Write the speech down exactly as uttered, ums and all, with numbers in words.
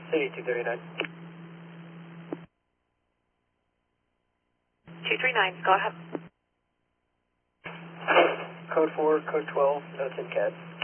City two thirty-nine. two three nine, go ahead. Code four, code twelve, no tin cat.